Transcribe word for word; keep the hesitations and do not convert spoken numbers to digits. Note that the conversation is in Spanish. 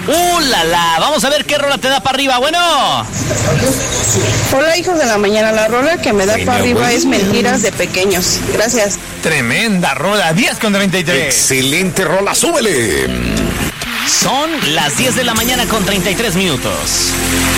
¡Uh, la, la! Vamos a ver qué rola te da para arriba. Bueno. Hola, hijos de la mañana. La rola que me da Bueno, para arriba bueno. es Mentiras de Pequeños. Gracias. Tremenda rola. diez con treinta y tres. Excelente rola, súbele. Son las diez de la mañana con treinta y tres minutos.